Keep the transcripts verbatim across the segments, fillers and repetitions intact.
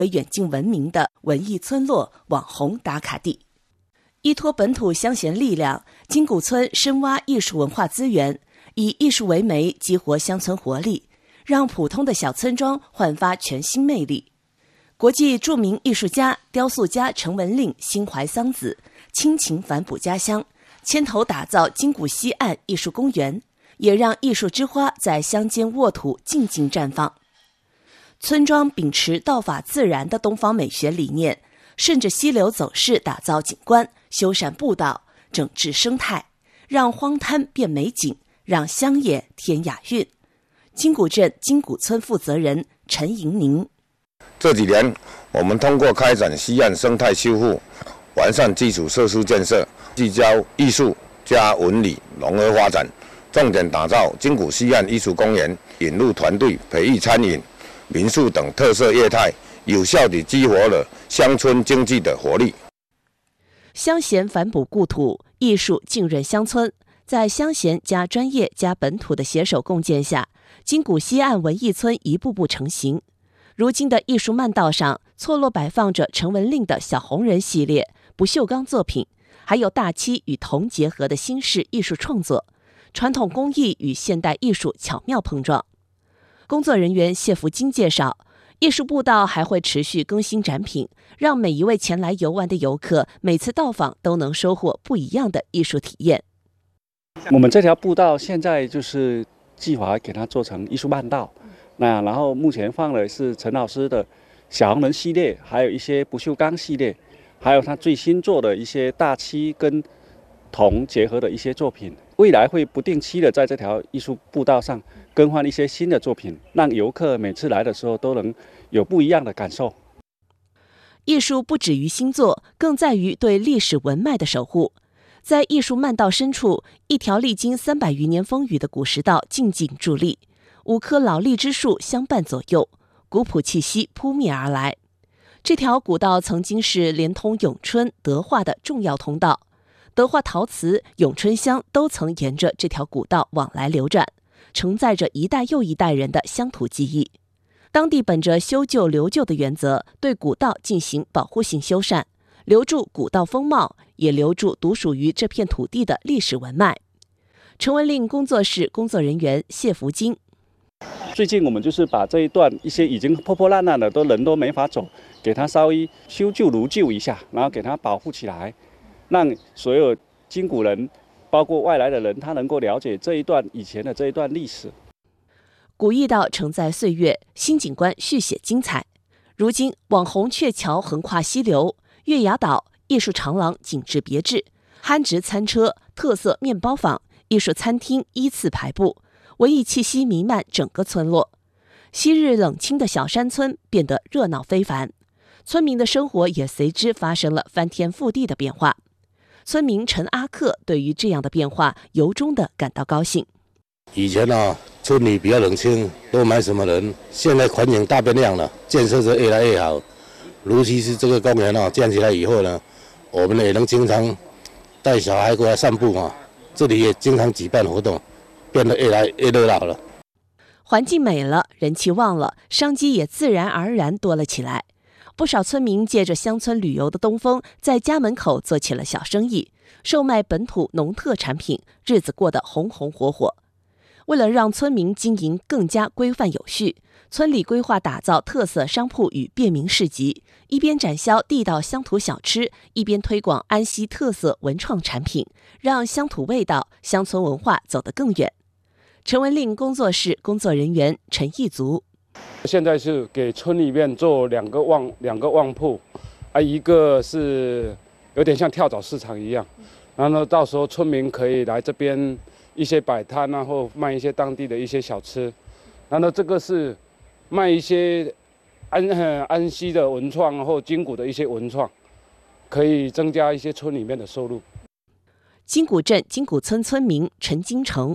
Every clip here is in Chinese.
而远近闻名的文艺村落网红打卡地。依托本土乡贤力量，金谷村深挖艺术文化资源，以艺术为媒，激活乡村活力，让普通的小村庄焕发全新魅力。国际著名艺术家、雕塑家陈文令心怀桑梓，亲情反哺家乡，牵头打造金谷西岸艺术公园，也让艺术之花在乡间沃土静静绽放。村庄秉持道法自然的东方美学理念，顺着溪流走势打造景观，修缮步道，整治生态，让荒滩变美景，让乡野添雅韵。金谷镇金谷村负责人陈莹宁： 这几年，我们通过开展西岸生态修复、完善基础设施建设，聚焦艺术加文理融合发展，重点打造金谷西岸艺术公园，引入团队培育餐饮、民宿等特色业态，有效地激活了乡村经济的活力。 乡贤反哺故土，艺术浸润乡村。在乡贤加专业加本土的携手共建下，金谷西岸文艺村一步步成型。如今的艺术漫道上，错落摆放着陈文令的小红人系列、不锈钢作品，还有大漆与铜结合的新式艺术创作，传统工艺与现代艺术巧妙碰撞。工作人员谢福金介绍，艺术步道还会持续更新展品，让每一位前来游玩的游客每次到访都能收获不一样的艺术体验。 我们这条步道现在就是计划给它做成艺术漫道，那然后目前放的是陈老师的小红人系列，还有一些不锈钢系列，还有他最新做的一些大漆跟铜结合的一些作品。未来会不定期的在这条艺术步道上更换一些新的作品，让游客每次来的时候都能有不一样的感受。 艺术不止于新作，更在于对历史文脉的守护。在艺术漫道深处，一条历经三百余年风雨的古石道静静伫立，五棵老荔枝树相伴左右，古朴气息扑面而来。这条古道曾经是连通永春、德化的重要通道，德化陶瓷、永春香都曾沿着这条古道往来流转，承载着一代又一代人的乡土记忆。当地本着修旧留旧的原则，对古道进行保护性修缮，留住古道风貌，也留住独属于这片土地的历史文脉。陈文令工作室工作人员谢福金： 最近我们就是把这一段一些已经破破烂烂的，都人都没法走，给它稍微修旧如旧一下，然后给它保护起来，让所有金谷人，包括外来的人，他能够了解这一段以前的这一段历史。 古驿道承载岁月，新景观续写精彩。如今网红鹊桥横跨溪流，月牙岛艺术长廊景致别致，憨直餐车、特色面包坊、艺术餐厅依次排布，文艺气息弥漫整个村落。昔日冷清的小山村变得热闹非凡，村民的生活也随之发生了翻天覆地的变化。村民陈阿克对于这样的变化由衷的感到高兴。 以前呢、啊，村里比较冷清，都没什么人。现在环境大变量了，建设是越来越好。尤其是这个公园啊，建起来以后呢，我们也能经常带小孩过来散步啊。这里也经常举办活动，变得越来越热闹了。 环境美了，人气旺了，商机也自然而然多了起来。不少村民借着乡村旅游的东风，在家门口做起了小生意，售卖本土农特产品，日子过得红红火火。为了让村民经营更加规范有序，村里规划打造特色商铺与便民市集，一边展销地道乡土小吃，一边推广安溪特色文创产品，让乡土味道、乡村文化走得更远。陈文令工作室工作人员陈义足： 现在是给村里面做两个旺两个旺铺，啊，一个是有点像跳蚤市场一样，然后到时候村民可以来这边一些摆摊啊，或卖一些当地的一些小吃。然后这个是卖一些安安溪的文创或金谷的一些文创，可以增加一些村里面的收入。 金谷镇金谷村村民陈金成：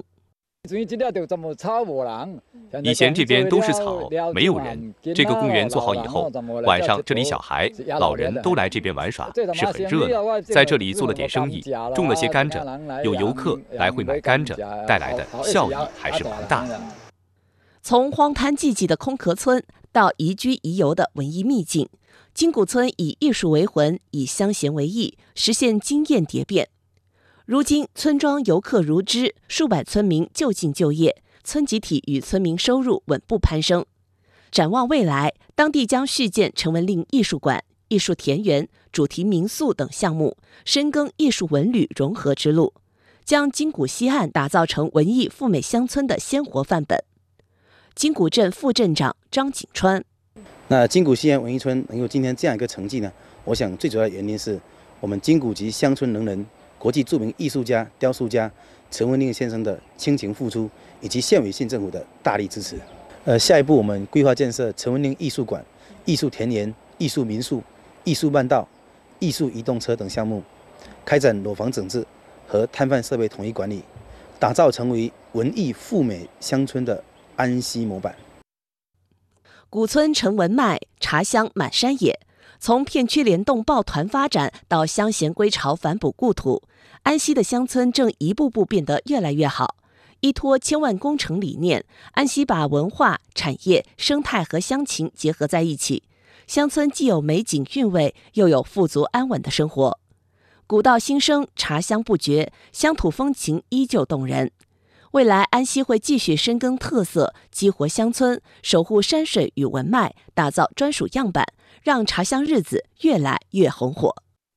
以前这边都是草，没有人。这个公园做好以后，晚上这里小孩、老人都来这边玩耍，是很热闹。在这里做了点生意，种了些甘蔗，有游客来回买甘蔗，带来的效益还是蛮大的。 从荒滩寂寂的空壳村到宜居宜游的文艺秘境。金谷村以艺术为魂，以乡贤为义，实现经验蝶变。如今村庄游客如织，数百村民就近就业，村集体与村民收入稳步攀升。展望未来，当地将续建陈文令艺术馆、艺术田园、主题民宿等项目，深耕艺术文旅融合之路，将金谷西岸打造成文艺富美乡村的鲜活范本。金谷镇副镇长张景川。 那金谷西岸文艺村能有今天这样一个成绩呢？我想最主要的原因是我们金谷籍乡村能人、国际著名艺术家、雕塑家陈文令先生的倾情付出，以及县委县政府的大力支持。呃，下一步我们规划建设陈文令艺术馆、艺术田园、艺术民宿、艺术慢道、艺术移动车等项目，开展裸房整治和摊贩设备统一管理，打造成为文艺富美乡村的安溪模板。 古村成文脉，茶香满山野。从片区联动抱团发展到乡贤归巢反哺故土，安溪的乡村正一步步变得越来越好。依托千万工程理念，安溪把文化、产业、生态和乡情结合在一起，乡村既有美景韵味，又有富足安稳的生活。古道新生，茶香不绝，乡土风情依旧动人。未来安溪会继续深耕特色，激活乡村，守护山水与文脉，打造专属样板，让茶香日子越来越红火。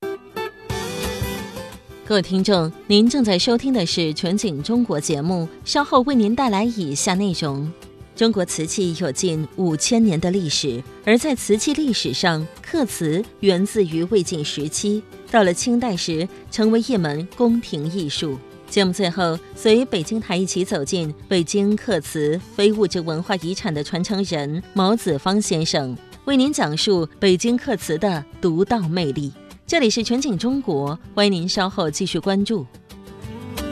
各位听众，您正在收听的是全景中国节目，稍后为您带来以下内容。中国瓷器有近五千年的历史，而在瓷器历史上，刻瓷源自于魏晋时期，到了清代时成为一门宫廷艺术。节目最后，随北京台一起走进北京刻瓷非物质文化遗产的传承人毛子芳先生，为您讲述北京刻瓷的独到魅力。这里是全景中国，欢迎您稍后继续关注。